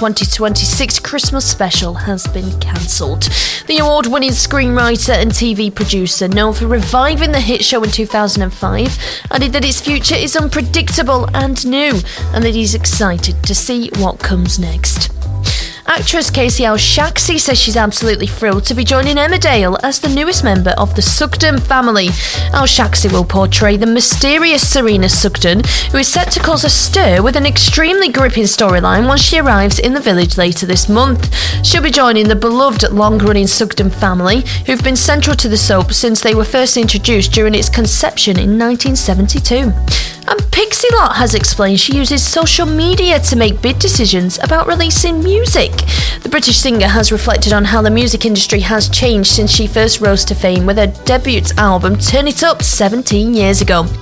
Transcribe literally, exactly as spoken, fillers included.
twenty twenty-six Christmas special has been cancelled. The award-winning screenwriter and T V producer, known for reviving the hit show in two thousand five, added that its future is unpredictable and new, and that he's excited to see what comes next. Actress Casey El-Shaxi says she's absolutely thrilled to be joining Emmerdale as the newest member of the Sugden family. El-Shaxi will portray the mysterious Serena Sugden, who is set to cause a stir with an extremely gripping storyline once she arrives in the village later this month. She'll be joining the beloved long-running Sugden family, who've been central to the soap since they were first introduced during its conception in nineteen seventy-two. And Pixie Lott has explained she uses social media to make big decisions about releasing music. The British singer has reflected on how the music industry has changed since she first rose to fame with her debut album Turn It Up seventeen years ago.